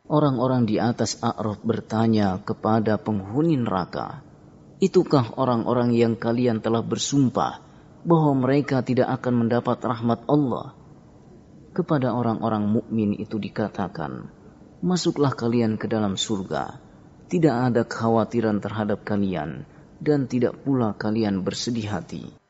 Orang-orang di atas A'raf bertanya kepada penghuni neraka, "Itukah orang-orang yang kalian telah bersumpah bahwa mereka tidak akan mendapat rahmat Allah?" Kepada orang-orang mukmin itu dikatakan, "Masuklah kalian ke dalam surga. Tidak ada kekhawatiran terhadap kalian dan tidak pula kalian bersedih hati."